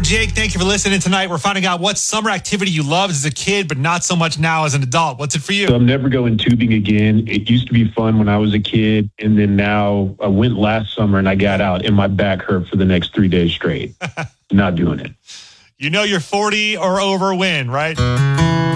Jake. Thank you for listening tonight. We're finding out what summer activity you loved as a kid, but not so much now as an adult. What's it for you? So I'm never going tubing again. It used to be fun when I was a kid, and then now I went last summer and I got out and my back hurt for the next 3 days straight. Not doing it. You know you're 40 or over when, right?